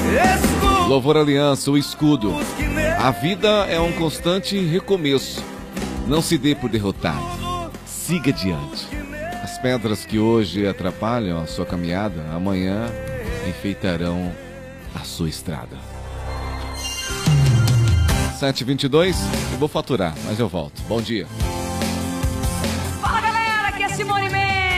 Louvor Aliança, o escudo. A vida é um constante recomeço. Não se dê por derrotado. Siga adiante. As pedras que hoje atrapalham a sua caminhada, amanhã enfeitarão a sua estrada. 7h22, eu vou faturar, mas eu volto. Bom dia. Fala, galera, aqui é Simone